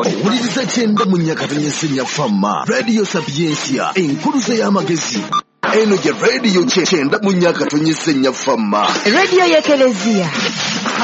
owuliriza kyenda mu nnyakatanya essenya famma Radio Sapiensia enkuluze y'amagezi. Eno gye Radio kyenda mu nnyakatanya essenya famma. Radio y'Ekelezia.